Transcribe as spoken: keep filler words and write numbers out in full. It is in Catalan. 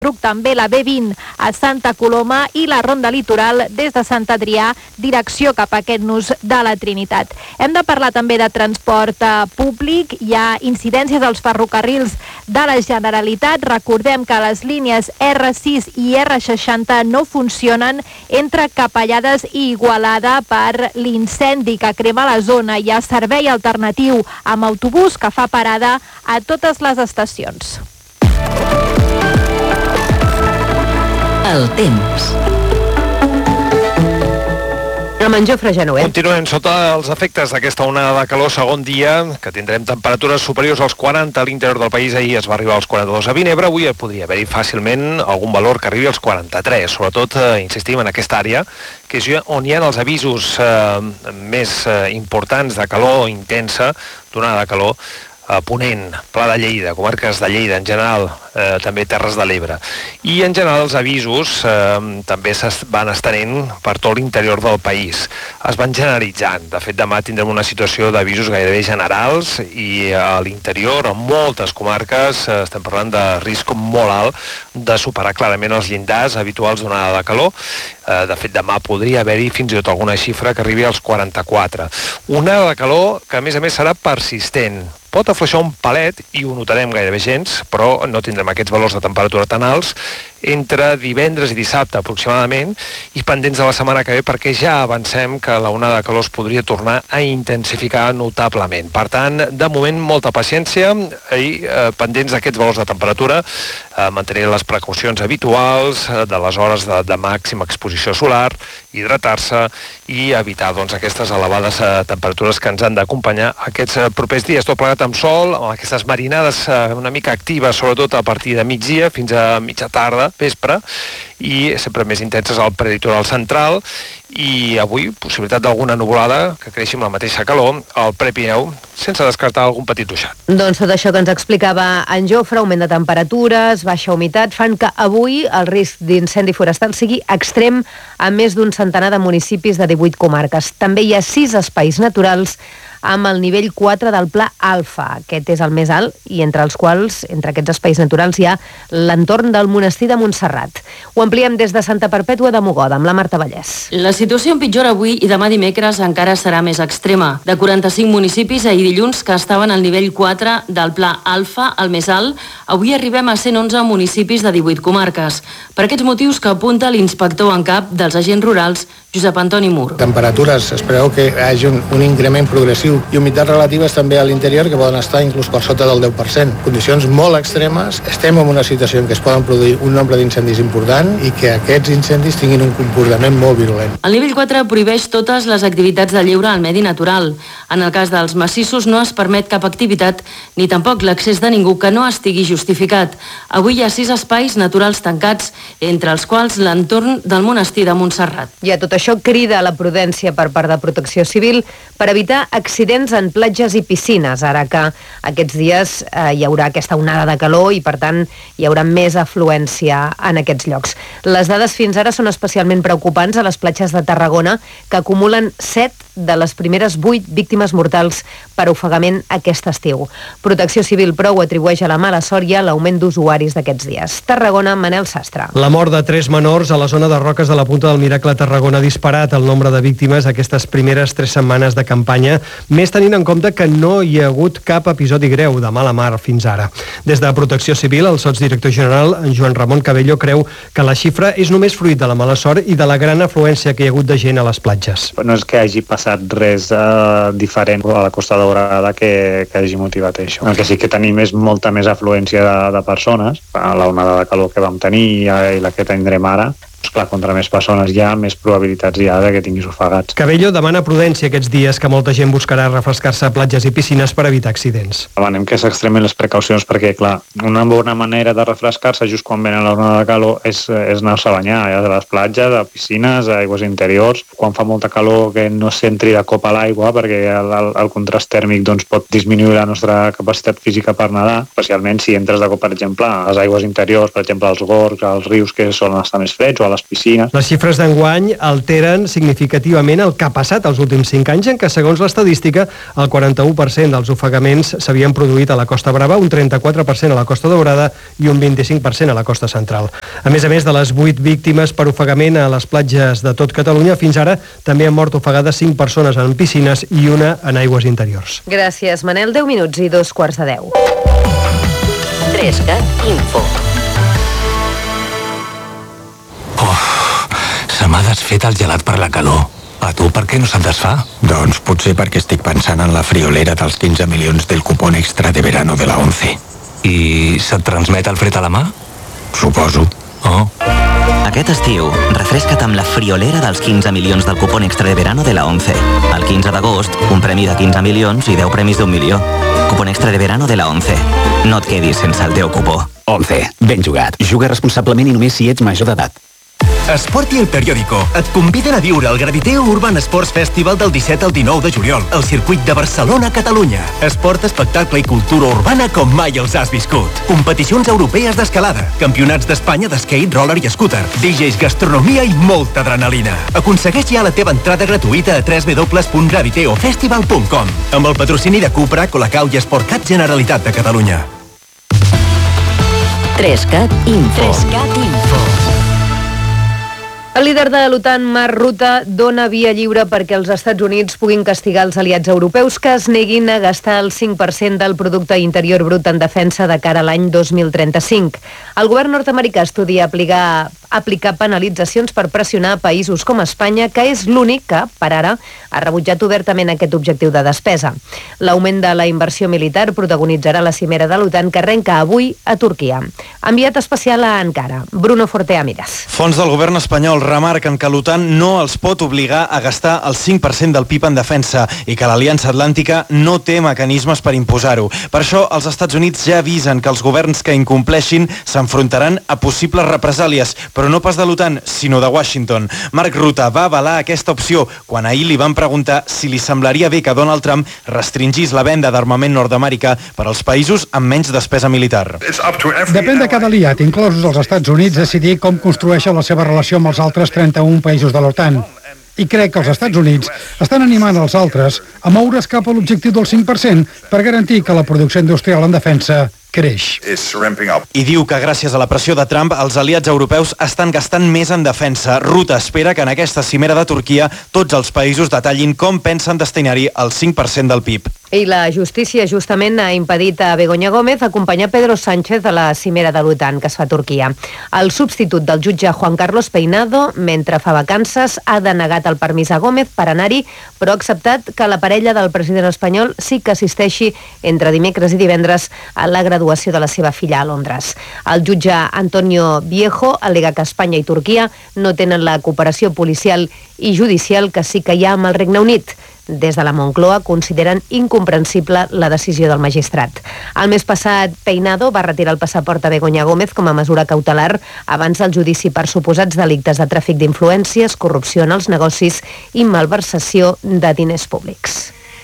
també la B vint a Santa Coloma i la Ronda Litoral des de Sant Adrià, direcció cap a aquest nus de la Trinitat. Hem de parlar també de transport eh, públic. Hi ha incidències als ferrocarrils de la Generalitat. Recordem que les línies R sis i R seixanta no funcionen entre Capellades i Igualada per l'incendi que crema la zona. Hi ha servei alternatiu amb autobús que fa parada a totes les estacions. El temps. Amb en Jofre Genover. Continuem sota els efectes d'aquesta onada de calor, segon dia, que tindrem temperatures superiors als quaranta a l'interior del país. Ahir es va arribar als quaranta-dos a Vinebre, avui podria haver-hi fàcilment algun valor que arribi als quaranta-tres, sobretot, eh, insistim, en aquesta àrea, que és on hi ha els avisos eh, més eh, importants de calor intensa, d'onada de calor, a Ponent, Pla de Lleida, comarques de Lleida en general, eh, també Terres de l'Ebre. I en general els avisos eh, també es van estenent per tot l'interior del país. Es van generalitzant. De fet, demà tindrem una situació d'avisos gairebé generals i a l'interior, en moltes comarques, eh, estem parlant de risc molt alt de superar clarament els llindars habituals d'onada de calor. Eh, de fet, demà podria haver-hi fins i tot alguna xifra que arribi als quaranta-quatre. Una onada de calor que, a més a més, serà persistent. Pot afluixar un palet, i ho notarem gairebé gens, però no tindrem aquests valors de temperatura tan alts entre divendres i dissabte aproximadament, i pendents de la setmana que ve, perquè ja avancem que la onada de calor es podria tornar a intensificar notablement. Per tant, de moment, molta paciència i eh, pendents d'aquests valors de temperatura, eh, mantenir les precaucions habituals eh, de les hores de, de màxima exposició solar, hidratar-se i evitar doncs, aquestes elevades eh, temperatures que ens han d'acompanyar aquests eh, propers dies. Tot plegat amb sol, amb aquestes marinades eh, una mica actives, sobretot a partir de migdia fins a mitja tarda, vespre, i sempre més intenses al prelitoral central, i avui possibilitat d'alguna nuvolada que creixi amb la mateixa calor al Prepirineu, sense descartar algun petit ruixat. Doncs tot això que ens explicava en Jofre, augment de temperatures, baixa humitat, fan que avui el risc d'incendi forestal sigui extrem a més d'un centenar de municipis de divuit comarques. També hi ha sis espais naturals amb el nivell quatre del Pla Alfa. Aquest és el més alt, i entre els quals, entre aquests espais naturals, hi ha l'entorn del monestir de Montserrat. Ho ampliem des de Santa Perpètua de Mogoda, amb la Marta Vallès. La situació empitjora avui i demà dimecres encara serà més extrema. De quaranta-cinc municipis ahir dilluns que estaven al nivell quatre del Pla Alfa, el més alt, avui arribem a cent onze municipis de divuit comarques. Per aquests motius que apunta l'inspector en cap dels agents rurals, Josep Antoni Mur. Temperatures, espereu que hi hagi un, un increment progressiu i humitats relatives també a l'interior que poden estar inclús per sota del deu per cent. Condicions molt extremes, estem en una situació en què es poden produir un nombre d'incendis important i que aquests incendis tinguin un comportament molt virulent. El nivell quatre prohibeix totes les activitats de lleure al medi natural. En el cas dels massissos no es permet cap activitat ni tampoc l'accés de ningú que no estigui justificat. Avui hi ha sis espais naturals tancats, entre els quals l'entorn del monestir de Montserrat. I a tot això crida a la prudència per part de Protecció Civil per evitar accidents en platges i piscines, ara que aquests dies eh, hi haurà aquesta onada de calor i, per tant, hi haurà més afluència en aquests llocs. Les dades fins ara són especialment preocupants a les platges de Tarragona, que acumulen set de les primeres vuit víctimes mortals per ofegament aquest estiu. Protecció Civil, però, ho atribueix a la mala sort i a l'augment d'usuaris d'aquests dies. Tarragona, Manel Sastre. La mort de tres menors a la zona de Roques de la Punta del Miracle a Tarragona ha disparat el nombre de víctimes aquestes primeres tres setmanes de campanya, més tenint en compte que no hi ha hagut cap episodi greu de mala mar fins ara. Des de Protecció Civil, el sotsdirector general, Joan Ramon Cabello, creu que la xifra és només fruit de la mala sort i de la gran afluència que hi ha hagut de gent a les platges. No és que hagi passat res eh, diferent a la Costa Daurada que, que hagi motivat això. El que sí que tenim és molta més afluència de, de persones. La onada de calor que vam tenir i, i la que tindrem ara, doncs clar, contra més persones hi ha, més probabilitats hi ha de que tinguis ofegats. Cabello demana prudència aquests dies, que molta gent buscarà refrescar-se a platges i piscines per evitar accidents. Demanem que s'extremen les precaucions perquè, clar, una bona manera de refrescar-se just quan venen la onada de calor és, és anar-se a banyar, ja, a les platges, a piscines, a aigües interiors. Quan fa molta calor, que no s'entri de cop a l'aigua, perquè el, el, el contrast tèrmic doncs, pot disminuir la nostra capacitat física per nedar, especialment si entres de cop, per exemple, a les aigües interiors, per exemple, als gorgs, als rius que solen estar més freds, o les piscines. Les xifres d'enguany alteren significativament el que ha passat els últims cinc anys, en què, segons l'estadística, el quaranta-u per cent dels ofegaments s'havien produït a la Costa Brava, un trenta-quatre per cent a la Costa Daurada i un vint-i-cinc per cent a la Costa Central. A més a més de les vuit víctimes per ofegament a les platges de tot Catalunya, fins ara també han mort ofegades cinc persones en piscines i una en aigües interiors. Gràcies, Manel. deu minuts i dos quarts de deu. Trescat Info. Oh, se m'ha desfet el gelat per la calor. A tu per què no se't desfà? Doncs potser perquè estic pensant en la friolera dels quinze milions del cupón extra de verano de la ONCE. I se't transmet el fred a la mà? Suposo. Oh. Aquest estiu, refresca't amb la friolera dels quinze milions del cupón extra de verano de la ONCE. El quinze d'agost, un premi de quinze milions i deu premis d'un milió. Cupón extra de verano de la ONCE. No et quedis sense el teu cupó. ONCE. Ben jugat. Juga responsablement i només si ets major d'edat. Esport i El Periódico et conviden a viure el Graviteo Urban Sports Festival del disset al dinou de juliol al circuit de Barcelona-Catalunya. Esport, espectacle i cultura urbana com mai els has viscut. Competicions europees d'escalada, campionats d'Espanya d'skate, roller i scooter, D Js, gastronomia i molta adrenalina. Aconsegueix ja la teva entrada gratuïta a w w w punt graviteo festival punt com amb el patrocini de Cupra, Colacau i Sportcat Generalitat de Catalunya. Trescat Info. Trescat Info. El líder de l'OTAN, Mark Rutte, dona via lliure perquè els Estats Units puguin castigar els aliats europeus que es neguin a gastar el cinc per cent del producte interior brut en defensa de cara a l'any dos mil trenta-cinc. El govern nord-americà estudia aplicar, aplicar penalitzacions per pressionar països com Espanya, que és l'únic que, per ara, ha rebutjat obertament aquest objectiu de despesa. L'augment de la inversió militar protagonitzarà la cimera de l'OTAN que arrenca avui a Turquia. Enviat especial a Ankara, Bruno Fortea Miras. Fons del govern espanyol remarquen que l'OTAN no els pot obligar a gastar el cinc per cent del P I B en defensa i que l'Aliança Atlàntica no té mecanismes per imposar-ho. Per això, els Estats Units ja avisen que els governs que incompleixin s'enfrontaran a possibles represàlies, però no pas de l'OTAN, sinó de Washington. Mark Rutte va avalar aquesta opció quan ahir li van preguntar si li semblaria bé que Donald Trump restringís la venda d'armament nord-americà per als països amb menys despesa militar. Depèn de cada aliat, inclosos els Estats Units, decidir com construeixen la seva relació amb els altres trenta-un països de l'OTAN. I crec que els Estats Units estan animant els altres a moure's cap a l'objectiu del cinc per cent per garantir que la producció industrial en defensa creix. I diu que gràcies a la pressió de Trump els aliats europeus estan gastant més en defensa. Rutte espera que en aquesta cimera de Turquia tots els països detallin com pensen destinar-hi el cinc per cent del P I B. I la justícia justament ha impedit a Begoña Gómez acompanyar Pedro Sánchez a la cimera de l'OTAN que es fa a Turquia. El substitut del jutge Juan Carlos Peinado, mentre fa vacances, ha denegat el permís a Gómez per anar-hi, però ha acceptat que la parella del president espanyol sí que assisteixi entre dimecres i divendres a la graduació de la seva filla a Londres. El jutge Antonio Viejo al·lega que Espanya i Turquia no tenen la cooperació policial i judicial que sí que hi ha amb el Regne Unit. Des de la Moncloa consideren incomprensible la decisió del magistrat. El mes passat, Peinado va retirar el passaport a Begoña Gómez com a mesura cautelar abans del judici per suposats delictes de tràfic d'influències, corrupció en els negocis i malversació de diners públics.